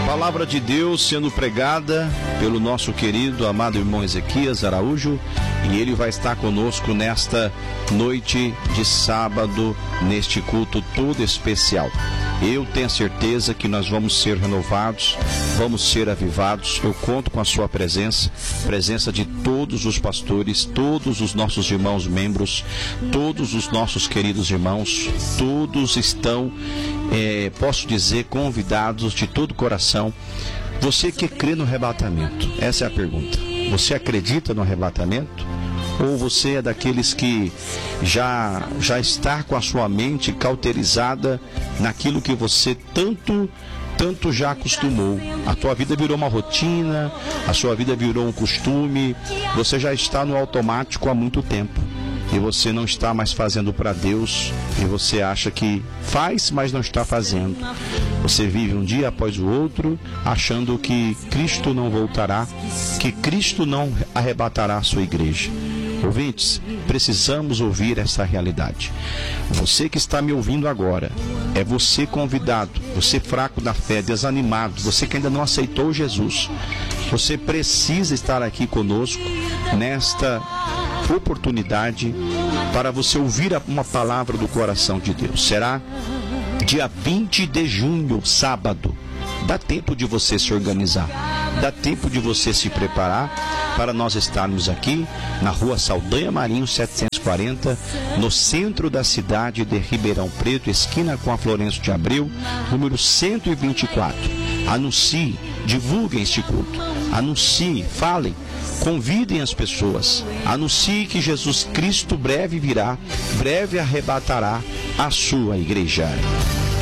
Palavra de Deus sendo pregada pelo nosso querido, amado irmão Ezequias Araújo, e ele vai estar conosco nesta noite de sábado, neste culto todo especial. Eu tenho certeza que nós vamos ser renovados, vamos ser avivados. Eu conto com a sua presença de todos os pastores, todos os nossos irmãos membros, todos os nossos queridos irmãos, todos estão, posso dizer, convidados de todo o coração. Você que crê no arrebatamento, essa é a pergunta. Você acredita no arrebatamento? Ou você é daqueles que já está com a sua mente cauterizada naquilo que você tanto já acostumou? A tua vida virou uma rotina, a sua vida virou um costume, você já está no automático há muito tempo. E você não está mais fazendo para Deus, e você acha que faz, mas não está fazendo. Você vive um dia após o outro, achando que Cristo não voltará, que Cristo não arrebatará a sua igreja. Ouvintes, precisamos ouvir essa realidade. Você que está me ouvindo agora, é você convidado, você fraco na fé, desanimado, você que ainda não aceitou Jesus. Você precisa estar aqui conosco nesta oportunidade para você ouvir uma palavra do coração de Deus. Será dia 20 de junho, sábado. Dá tempo de você se organizar, dá tempo de você se preparar para nós estarmos aqui na rua Saldanha Marinho 740, no centro da cidade de Ribeirão Preto, esquina com a Florencio de Abreu, número 124. Anuncie, divulguem este culto, anuncie, falem, convidem as pessoas, anuncie que Jesus Cristo breve virá, breve arrebatará a sua igreja.